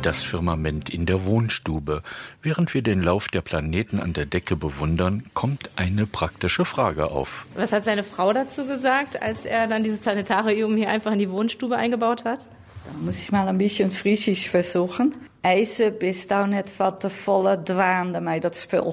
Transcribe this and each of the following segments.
Das Firmament in der Wohnstube. Während wir den Lauf der Planeten an der Decke bewundern, kommt eine praktische Frage auf. Was hat seine Frau dazu gesagt, als er dann dieses Planetarium hier einfach in die Wohnstube eingebaut hat? Da muss ich mal ein bisschen Friesisch versuchen. Eise bist auch nicht wat de volle dwaande met dat spul.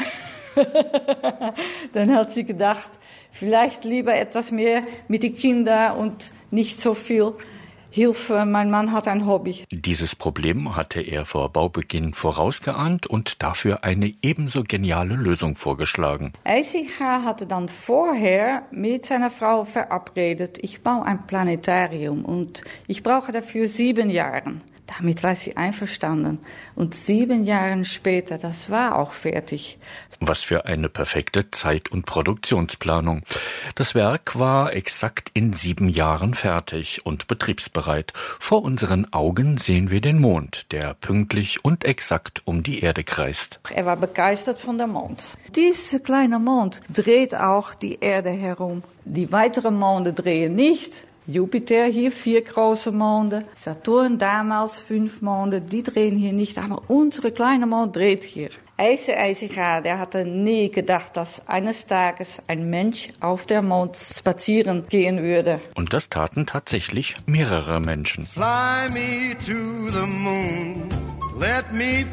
Dann hat sie gedacht, vielleicht lieber etwas mehr mit den Kindern und nicht so viel Hilfe. Mein Mann hat ein Hobby. Dieses Problem hatte er vor Baubeginn vorausgeahnt und dafür eine ebenso geniale Lösung vorgeschlagen. IJzinga hatte dann vorher mit seiner Frau verabredet, ich baue ein Planetarium und ich brauche dafür 7 Jahre. Damit war sie einverstanden. Und 7 Jahre später, das war auch fertig. Was für eine perfekte Zeit- und Produktionsplanung. Das Werk war exakt in 7 Jahren fertig und betriebsbereit. Vor unseren Augen sehen wir den Mond, der pünktlich und exakt um die Erde kreist. Er war begeistert von der Mond. Dieser kleine Mond dreht auch die Erde herum. Die weiteren Monde drehen nicht. Jupiter hier 4 große Monde, Saturn damals 5 Monde, die drehen hier nicht, aber unsere kleine Mond dreht hier. IJzinga, der hatte nie gedacht, dass eines Tages ein Mensch auf der Mond spazieren gehen würde. Und das taten tatsächlich mehrere Menschen. Fly me to the moon, let me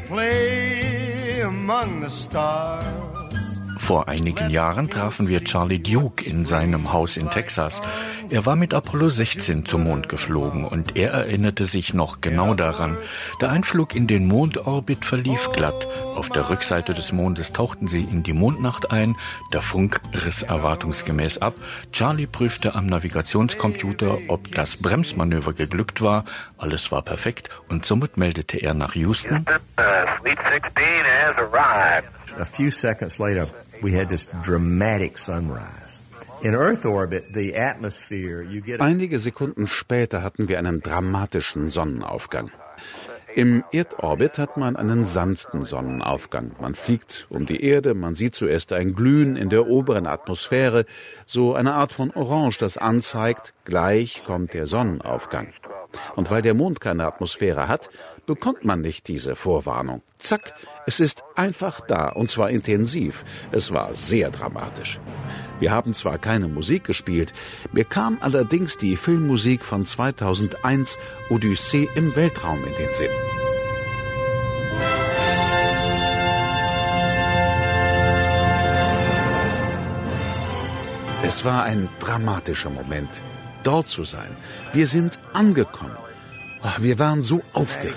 play among the stars. Vor einigen Jahren trafen wir Charlie Duke in seinem Haus in Texas. Er war mit Apollo 16 zum Mond geflogen und er erinnerte sich noch genau daran. Der Einflug in den Mondorbit verlief glatt. Auf der Rückseite des Mondes tauchten sie in die Mondnacht ein. Der Funk riss erwartungsgemäß ab. Charlie prüfte am Navigationscomputer, ob das Bremsmanöver geglückt war. Alles war perfekt und somit meldete er nach Houston. Fleet 16 has arrived. A few seconds later, we had this dramatic sunrise. In Earth orbit, the atmosphere, you get... Einige Sekunden später hatten wir einen dramatischen Sonnenaufgang. Im Erdorbit hat man einen sanften Sonnenaufgang. Man fliegt um die Erde, man sieht zuerst ein Glühen in der oberen Atmosphäre, so eine Art von Orange, das anzeigt, gleich kommt der Sonnenaufgang. Und weil der Mond keine Atmosphäre hat, bekommt man nicht diese Vorwarnung. Zack, es ist einfach da, und zwar intensiv. Es war sehr dramatisch. Wir haben zwar keine Musik gespielt, mir kam allerdings die Filmmusik von 2001 Odyssee im Weltraum in den Sinn. Es war ein dramatischer Moment, dort zu sein. Wir sind angekommen. Wir waren so aufgeregt.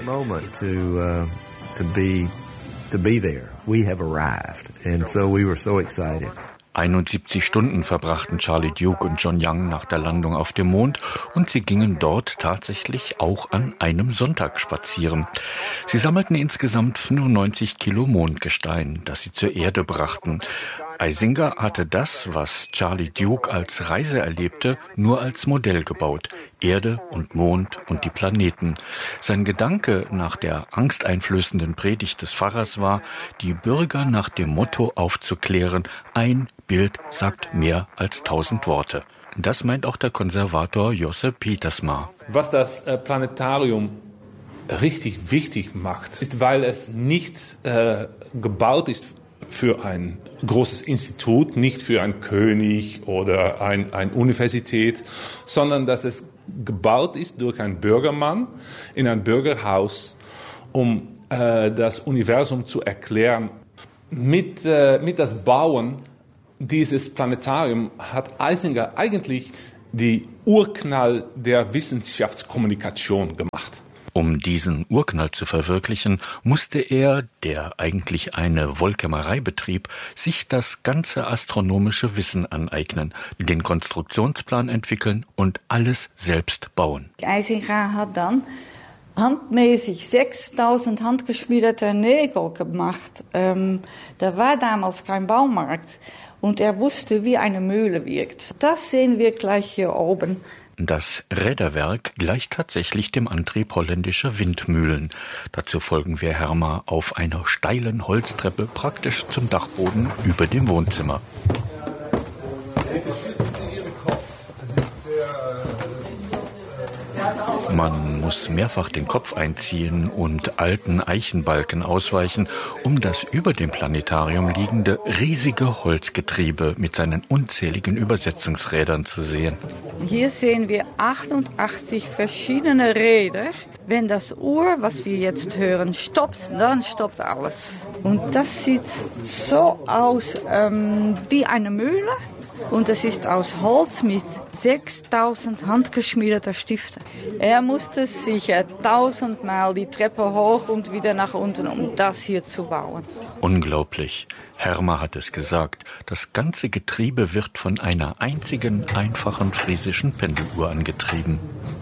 To be there. We have arrived. And so we were so excited. 71 Stunden verbrachten Charlie Duke und John Young nach der Landung auf dem Mond und sie gingen dort tatsächlich auch an einem Sonntag spazieren. Sie sammelten insgesamt 95 Kilo Mondgestein, das sie zur Erde brachten. IJzinga hatte das, was Charlie Duke als Reise erlebte, nur als Modell gebaut. Erde und Mond und die Planeten. Sein Gedanke nach der angsteinflößenden Predigt des Pfarrers war, die Bürger nach dem Motto aufzuklären, ein Bild sagt mehr als 1000 Worte. Das meint auch der Konservator Josse Pietersma. Was das Planetarium richtig wichtig macht, ist, weil es nicht gebaut ist für ein großes Institut, nicht für einen König oder eine Universität, sondern dass es gebaut ist durch einen Bürgermann in ein Bürgerhaus, um das Universum zu erklären. Mit das Bauen dieses Planetarium hat IJzinga eigentlich die Urknall der Wissenschaftskommunikation gemacht. Um diesen Urknall zu verwirklichen, musste er, der eigentlich eine Wollkämmerei betrieb, sich das ganze astronomische Wissen aneignen, den Konstruktionsplan entwickeln und alles selbst bauen. IJzinga hat dann handmäßig 6000 handgeschmiedete Nägel gemacht. Da war damals kein Baumarkt und er wusste, wie eine Mühle wirkt. Das sehen wir gleich hier oben. Das Räderwerk gleicht tatsächlich dem Antrieb holländischer Windmühlen. Dazu folgen wir Herma auf einer steilen Holztreppe praktisch zum Dachboden über dem Wohnzimmer. Man muss mehrfach den Kopf einziehen und alten Eichenbalken ausweichen, um das über dem Planetarium liegende riesige Holzgetriebe mit seinen unzähligen Übersetzungsrädern zu sehen. Hier sehen wir 88 verschiedene Räder. Wenn das Uhr, was wir jetzt hören, stoppt, dann stoppt alles. Und das sieht so aus wie eine Mühle. Und es ist aus Holz mit 6000 handgeschmiedeter Stiften. Er musste sicher 1000-mal die Treppe hoch und wieder nach unten, um das hier zu bauen. Unglaublich. Herma hat es gesagt, das ganze Getriebe wird von einer einzigen, einfachen friesischen Pendeluhr angetrieben.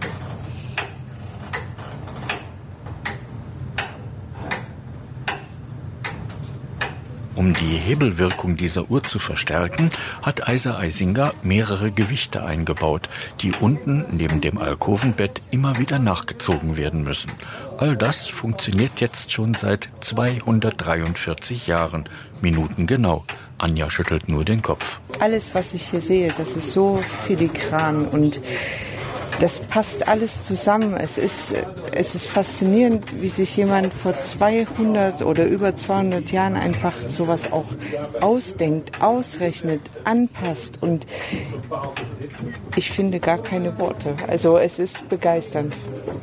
Um die Hebelwirkung dieser Uhr zu verstärken, hat Eiser Eisinger mehrere Gewichte eingebaut, die unten neben dem Alkovenbett immer wieder nachgezogen werden müssen. All das funktioniert jetzt schon seit 243 Jahren, minutengenau. Anja schüttelt nur den Kopf. Alles, was ich hier sehe, das ist so filigran und das passt alles zusammen. Es ist faszinierend, wie sich jemand vor 200 oder über 200 Jahren einfach sowas auch ausdenkt, ausrechnet, anpasst. Und ich finde gar keine Worte. Also es ist begeisternd.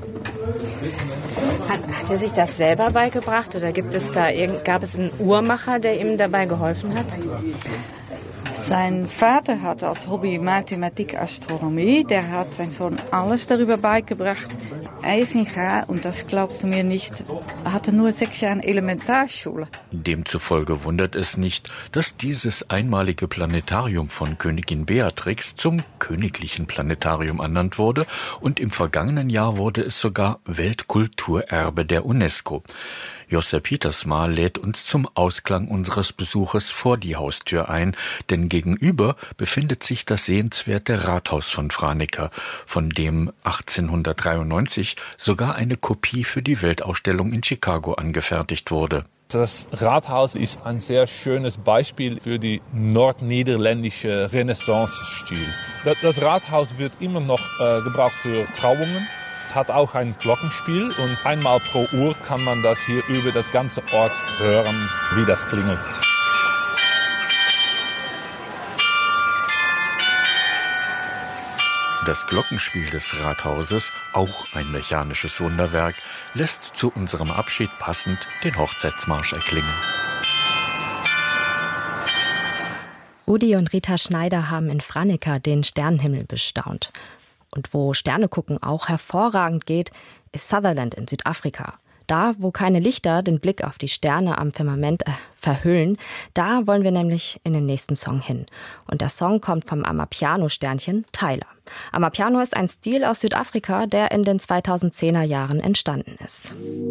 Hat er sich das selber beigebracht oder gab es einen Uhrmacher, der ihm dabei geholfen hat? Sein Vater hat als Hobby Mathematik, Astronomie. Der hat sein Sohn alles darüber beigebracht. Eisinger, und das glaubst du mir nicht, hatte nur 6 Jahre Elementarschule. Demzufolge wundert es nicht, dass dieses einmalige Planetarium von Königin Beatrix zum Königlichen Planetarium ernannt wurde und im vergangenen Jahr wurde es sogar Weltkulturerbe der UNESCO. Josse Pietersma lädt uns zum Ausklang unseres Besuches vor die Haustür ein, denn gegenüber befindet sich das sehenswerte Rathaus von Franeker, von dem 1893 sogar eine Kopie für die Weltausstellung in Chicago angefertigt wurde. Das Rathaus ist ein sehr schönes Beispiel für die nordniederländische Renaissance-Stil. Das Rathaus wird immer noch gebraucht für Trauungen. Hat auch ein Glockenspiel und einmal pro Uhr kann man das hier über das ganze Ort hören, wie das klingelt. Das Glockenspiel des Rathauses, auch ein mechanisches Wunderwerk, lässt zu unserem Abschied passend den Hochzeitsmarsch erklingen. Rudi und Rita Schneider haben in Franeker den Sternenhimmel bestaunt. Und wo Sternegucken auch hervorragend geht, ist Sutherland in Südafrika. Da, wo keine Lichter den Blick auf die Sterne am Firmament verhüllen, da wollen wir nämlich in den nächsten Song hin. Und der Song kommt vom Amapiano-Sternchen Tyler. Amapiano ist ein Stil aus Südafrika, der in den 2010er Jahren entstanden ist.